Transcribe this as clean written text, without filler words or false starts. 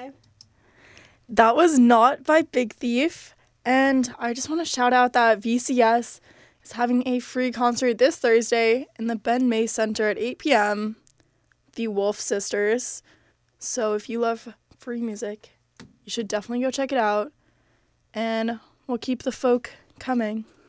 time. That was Not by Big Thief. And I just want to shout out that VCS is having a free concert this Thursday in the Ben May Center at 8 p.m. The Wolf Sisters. So if you love free music, you should definitely go check it out. And we'll keep the folk coming.